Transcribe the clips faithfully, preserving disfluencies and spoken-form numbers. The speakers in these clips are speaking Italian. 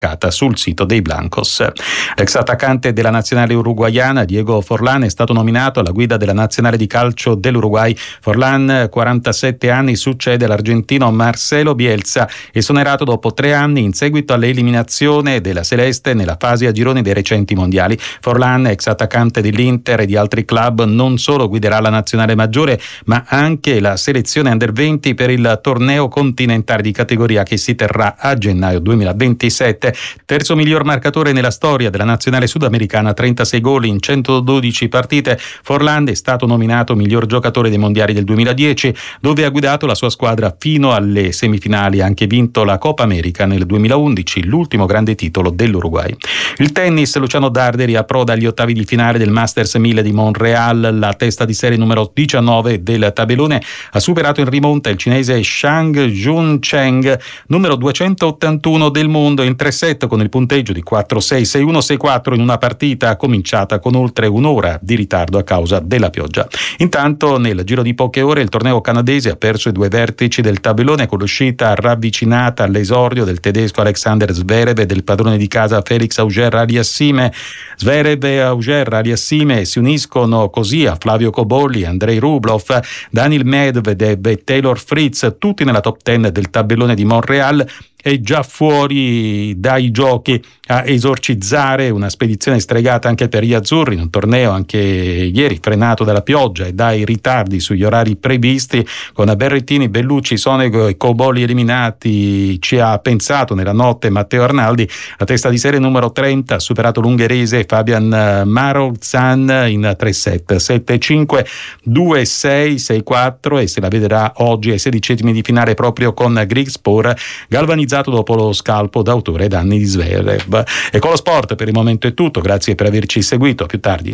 sul sito dei Blancos. L'ex attaccante della nazionale uruguaiana Diego Forlán è stato nominato alla guida della nazionale di calcio dell'Uruguay. Forlán, quarantasette anni, succede all'argentino Marcelo Bielsa, esonerato dopo tre anni in seguito all'eliminazione della Celeste nella fase a gironi dei recenti mondiali. Forlán, ex attaccante dell'Inter e di altri club, non solo guiderà la nazionale maggiore ma anche la selezione under venti per il torneo continentale di categoria che si terrà a gennaio duemilaventisette. Terzo miglior marcatore nella storia della nazionale sudamericana, trentasei gol in centododici partite. Forlán è stato nominato miglior giocatore dei mondiali del duemiladieci, dove ha guidato la sua squadra fino alle semifinali, ha anche vinto la Coppa America nel duemilaundici, l'ultimo grande titolo dell'Uruguay. Il tennis, Luciano Darderi approda agli ottavi di finale del Masters mille di Montreal, la testa di serie numero diciannove del tabellone ha superato in rimonta il cinese Shang Jun Cheng, numero duecentottantuno del mondo, in tre set con il punteggio di quattro sei, sei uno, sei quattro in una partita cominciata con oltre un'ora di ritardo a causa della pioggia. Intanto nel giro di poche ore il torneo canadese ha perso i due vertici del tabellone con l'uscita ravvicinata all'esordio del tedesco Alexander Zverev e del padrone di casa Felix Auger-Aliassime. Zverev e Auger-Aliassime si uniscono così a Flavio Cobolli, Andrei Rublev, Daniil Medvedev e Taylor Fritz, tutti nella top dieci del tabellone di Montreal, è già fuori dai giochi a esorcizzare una spedizione stregata anche per gli azzurri in un torneo anche ieri frenato dalla pioggia e dai ritardi sugli orari previsti, con Berrettini, Bellucci, Sonego e Cobolli eliminati. Ci ha pensato nella notte Matteo Arnaldi, la testa di serie numero trenta ha superato l'ungherese Fabian Marozsan in tre set, sette cinque, due sei, sei quattro, e se la vedrà oggi ai sedicesimi di finale proprio con Grigspor, galvanizzato dopo lo scalpo d'autore danni di Zverev. E con lo sport per il momento è tutto, grazie per averci seguito, a più tardi.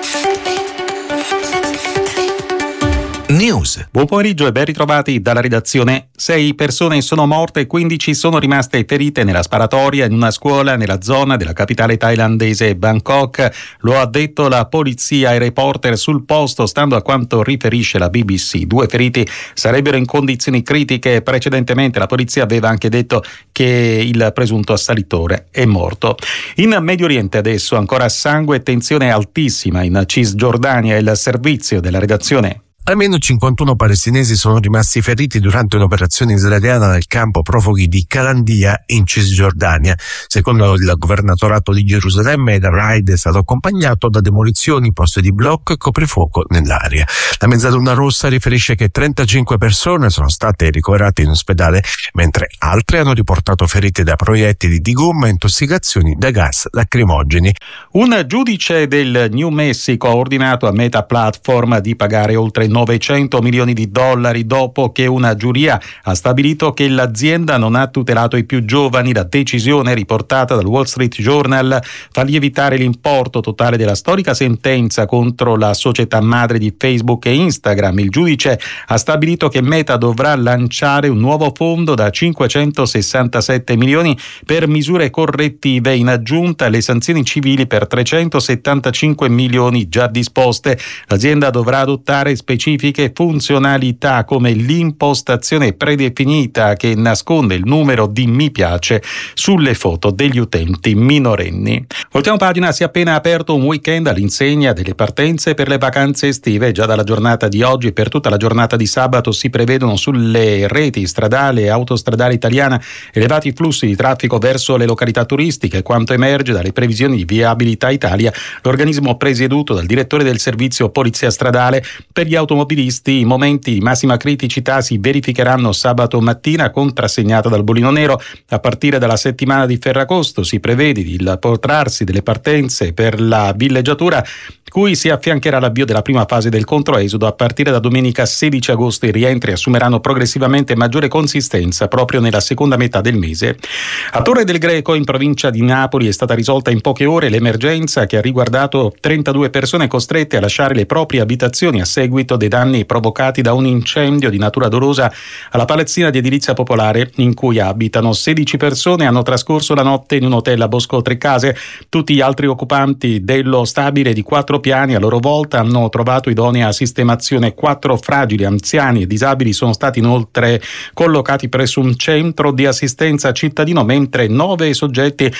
News. Buon pomeriggio e ben ritrovati dalla redazione. Sei persone sono morte e quindici sono rimaste ferite nella sparatoria in una scuola nella zona della capitale thailandese Bangkok. Lo ha detto la polizia e reporter sul posto, stando a quanto riferisce la B B C. Due feriti sarebbero in condizioni critiche. Precedentemente la polizia aveva anche detto che il presunto assalitore è morto. In Medio Oriente adesso ancora sangue e tensione altissima in Cisgiordania. Il servizio della redazione. Almeno cinquantuno palestinesi sono rimasti feriti durante un'operazione israeliana nel campo profughi di Calandia in Cisgiordania. Secondo il governatorato di Gerusalemme, il raid è stato accompagnato da demolizioni, posti di blocco e coprifuoco nell'area. La Mezzaluna Rossa riferisce che trentacinque persone sono state ricoverate in ospedale, mentre altre hanno riportato ferite da proiettili di gomma e intossicazioni da gas lacrimogeni. Un giudice del New Mexico ha ordinato a Meta Platform di pagare oltre novecento milioni di dollari dopo che una giuria ha stabilito che l'azienda non ha tutelato i più giovani. La decisione, riportata dal Wall Street Journal, fa lievitare l'importo totale della storica sentenza contro la società madre di Facebook e Instagram. Il giudice ha stabilito che Meta dovrà lanciare un nuovo fondo da cinquecentosessantasette milioni per misure correttive, in aggiunta alle sanzioni civili per trecentosettantacinque milioni già disposte. L'azienda dovrà adottare specifiche funzionalità come l'impostazione predefinita che nasconde il numero di mi piace sulle foto degli utenti minorenni. Voltiamo pagina, si è appena aperto un weekend all'insegna delle partenze per le vacanze estive. Già dalla giornata di oggi e per tutta la giornata di sabato si prevedono sulle reti stradali e autostradali italiane elevati flussi di traffico verso le località turistiche. Quanto emerge dalle previsioni di Viabilità Italia, l'organismo presieduto dal direttore del servizio Polizia Stradale, per gli automobilisti i momenti di massima criticità si verificheranno sabato mattina, contrassegnata dal bollino nero. A partire dalla settimana di Ferragosto si prevede il protrarsi delle partenze per la villeggiatura, cui si affiancherà l'avvio della prima fase del controesodo. A partire da domenica sedici agosto i rientri assumeranno progressivamente maggiore consistenza proprio nella seconda metà del mese. A Torre del Greco, in provincia di Napoli, è stata risolta in poche ore l'emergenza che ha riguardato trentadue persone costrette a lasciare le proprie abitazioni a seguito dei danni provocati da un incendio di natura dolosa alla palazzina di edilizia popolare in cui abitano. sedici persone hanno trascorso la notte in un hotel a Bosco Trecase. Tutti gli altri occupanti dello stabile di quattro salgopiani a loro volta hanno trovato idonea sistemazione. Quattro fragili, anziani e disabili sono stati inoltre collocati presso un centro di assistenza cittadino, mentre nove soggetti